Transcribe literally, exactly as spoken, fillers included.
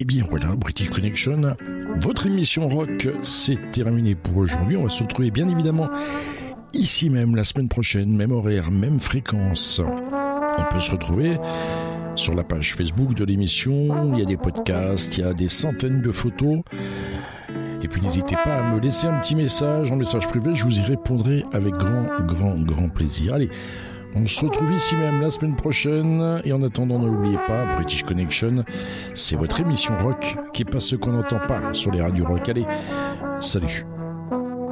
Eh bien voilà, British Connection, votre émission rock, c'est terminé pour aujourd'hui. On va se retrouver bien évidemment ici même la semaine prochaine, même horaire, même fréquence. On peut se retrouver sur la page Facebook de l'émission, il y a des podcasts, il y a des centaines de photos. Et puis n'hésitez pas à me laisser un petit message, en message privé, je vous y répondrai avec grand, grand, grand plaisir. Allez, on se retrouve ici même la semaine prochaine. Et en attendant, n'oubliez pas, British Connection, c'est votre émission rock qui est pas ce qu'on n'entend pas sur les radios rock. Allez, salut.